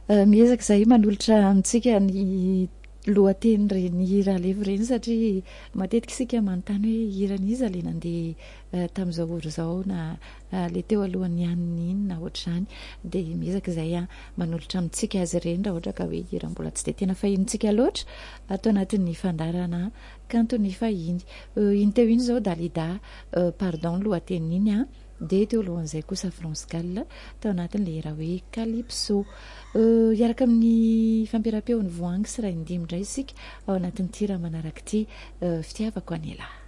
Miezaka zahay manolotra amintsika ny lohateny reny hira alevo reny satria matetika isika manontany hoe hiran'iza le nandeha tamin'izao oro izao na le teo alohan'ny aniny iny na ohatr'izany dia miezaka zahay manolotra amintsika azy ireny raha ohatra ka hoe hira mbola tsy dia tena fahinintsika loatra atao anatin'ny fandarana kanto ny fahiny. Iny teo iny izao Dalida pardon lohateny iny dia teo alohan'izay kosa France Gall tao anatin'ilay hira hoe Calypso. Iaraka amin'ny fampiara-peon'ny voangy sy raindimy indray isika ao anatin'ny tira manaraka ity fitiavako anela.